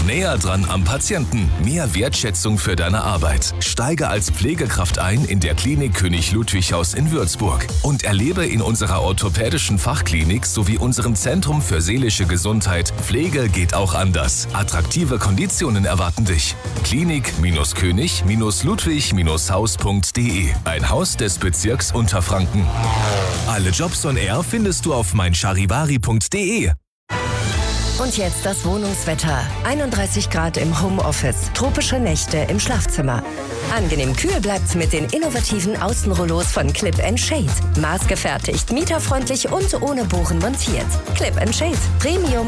Näher dran am Patienten. Mehr Wertschätzung für deine Arbeit. Steige als Pflegekraft ein in der Klinik König Ludwig-Haus in Würzburg und erlebe in unserer orthopädischen Fachklinik sowie unserem Zentrum für seelische Gesundheit Pflege geht auch anders. Attraktive Konditionen erwarten dich. Klinik-König-Ludwig-Haus.de. Ein Haus des Bezirks Unterfranken. Alle Jobs on Air findest du auf meincharivari.de. Und jetzt das Wohnungswetter. 31 Grad im Homeoffice, tropische Nächte im Schlafzimmer. Angenehm kühl bleibt's mit den innovativen Außenrollos von Clip & Shade. Maßgefertigt, mieterfreundlich und ohne Bohren montiert. Clip & Shade, Premium